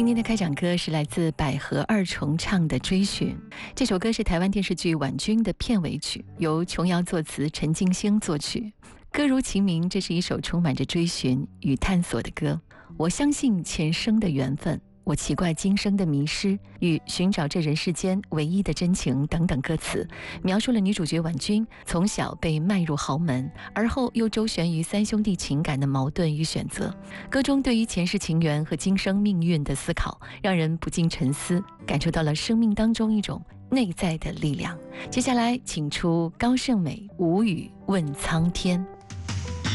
今天的开场歌是来自百合二重唱的《追寻》，这首歌是台湾电视剧《婉君》的片尾曲，由琼瑶作词，陈金星作曲。歌如其名，这是一首充满着追寻与探索的歌。我相信前生的缘分，我奇怪今生的迷失与寻找这人世间唯一的真情等等歌词，描述了女主角婉君从小被卖入豪门，而后又周旋于三兄弟情感的矛盾与选择。歌中对于前世情缘和今生命运的思考，让人不禁沉思，感受到了生命当中一种内在的力量。接下来请出高胜美《无语问苍天》。